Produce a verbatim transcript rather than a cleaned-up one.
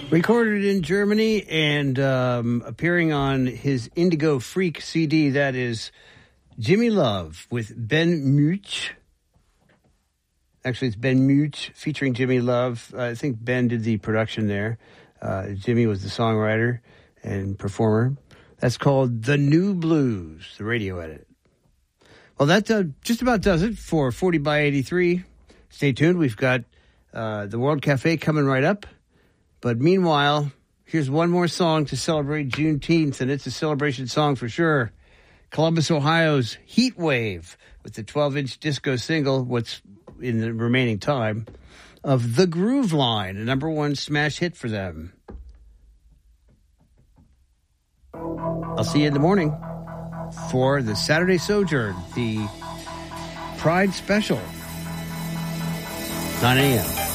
Recorded in Germany and um, appearing on his Indigo Freak C D, that is Jimmy Love with Ben Much. Actually, it's Ben Much featuring Jimmy Love. I think Ben did the production there. Uh, Jimmy was the songwriter and performer. That's called The New Blues, the radio edit. Well, that uh, just about does it for forty by eighty-three. Stay tuned. We've got uh, the World Cafe coming right up. But meanwhile, here's one more song to celebrate Juneteenth, and it's a celebration song for sure. Columbus, Ohio's Heat Wave with the twelve-inch disco single, what's in the remaining time, of The Groove Line, a number one smash hit for them. I'll see you in the morning for the Saturday Sojourn, the Pride Special, nine a.m.